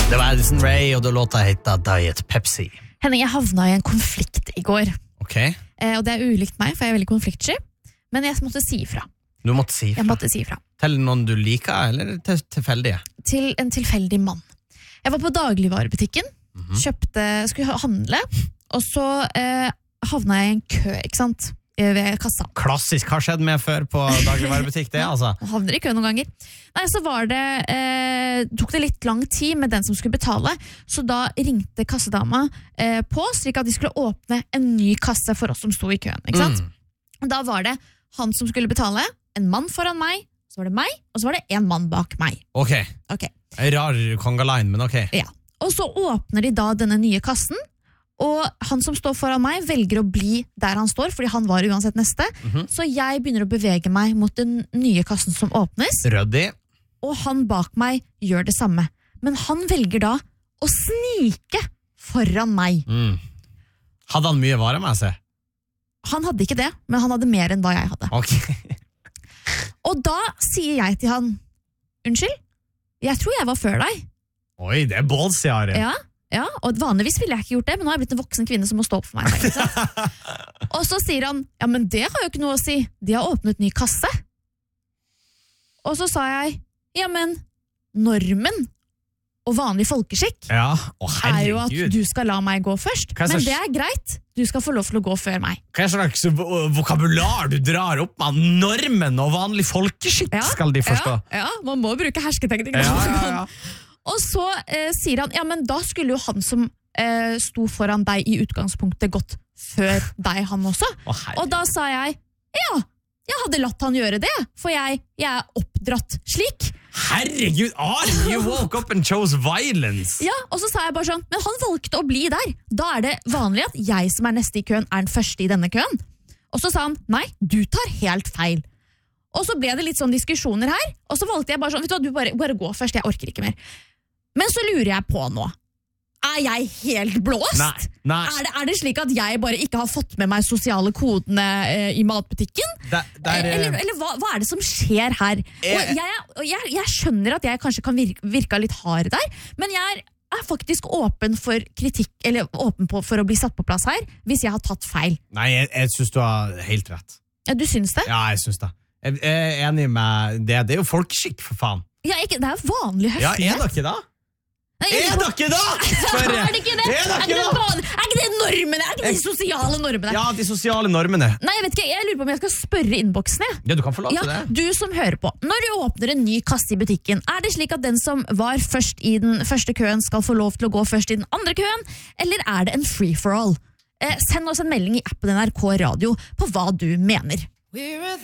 Det var Addison Rae, og det låta heter Diet Pepsi. Henning, jeg havna i en konflikt i går. Ok. Og det ulikt meg, for jeg veldig konfliktsky. Men jeg måtte si ifra. Du måtte si ifra? Jeg måtte si ifra. Til noen du liker, eller til tilfeldige? Til en tilfeldig mann. Jeg var på dagligvarebutikken, skulle handle, og så havna jeg i en kø, ikke sant? Ved kassa. Klassisk, hva skjedde med før på dagligvarebutikk det, altså? Havner i kø noen ganger. Nei, så var det, tok det litt lang tid med den som skulle betale, så da ringte kassedama på, slik at de skulle åpne en ny kasse for oss som stod i køen, ikke sant? Da var det han som skulle betale, en mann foran meg, så var det meg, og så var det en mann bak meg. Ok. Rar kongaline, men ok. Ja. Og så åpner de da denne nye kassen, og han som står foran meg velger å bli der han står, fordi han var uansett neste, så jeg begynner å bevege meg mot den nye kassen som åpnes, Røddig. og han bak meg gjør det samme. Men han velger da å snike foran meg. Hadde han mye vare med seg? Han hadde ikke det, men han hadde mer enn hva jeg hadde. Ok. Og da sier jeg til han, unnskyld, jeg tror jeg var før deg. Oi, det ballsy, Ari. Ja, og vanligvis ville jeg ikke gjort det, men nå har jeg blitt en voksen kvinne som må stå opp for meg. Ikke sant? Og så sier han, ja, men det har jo ikke noe å si. De har åpnet ny kasse. Og så sa jeg, ja, men normen og vanlig folkeskikk er jo at du skal la meg gå først. Men det er greit. Du skal få lov til å gå før meg. Hva slags vokabular du drar opp med? Normen og vanlig folkeskikk skal de forstå. Ja, man må bruke hersketeknikk. Og så sier han, ja, men da skulle jo han som sto foran deg i utgangspunktet gått før deg han også. Og da sa jeg, ja, jeg hadde latt han gjøre det, for jeg er oppdratt slik. Herregud, you woke up and chose violence. Ja, og så sa jeg bare sånn, men han valgte å bli der. Da er det vanlig at jeg som er neste i køen er den første i denne køen. Og så sa han, nei, du tar helt feil. Og så ble det litt sånn diskusjoner her, og så valgte jeg bare sånn, vet du hva, du bare gå først, jeg orker ikke mer. Men så lurer jeg på nå, er jeg helt blåst? Nei. Er det slik at jeg bare ikke har fått med meg sosiale kodene i matbutikken? Eller hva er det som skjer her? Og jeg skjønner at jeg kanskje kan virke litt hard der, men jeg er faktisk åpen for kritikk, eller åpen for å bli satt på plass her, hvis jeg har tatt feil. Nei, jeg synes du har helt rett. Ja, du synes det? Ja, jeg synes det. Jeg er enig med det. Det er jo folkeskikk, for faen. Ja, det er jo vanlig høflighet. Ja, er det ikke da? Er det ikke da? Er det ikke det? Er ikke det normene? Er ikke de sosiale normene? Ja, de sosiale normene. Nei, jeg vet ikke, jeg lurer på om jeg skal spørre innboksen. Ja, du kan få lov til det. Du som hører på, når du åpner en ny kasse i butikken, er det slik at den som var først i den første køen skal få lov til å gå først i den andre køen, eller er det en free for all? Send oss en melding i appen NRK Radio på hva du mener. We're a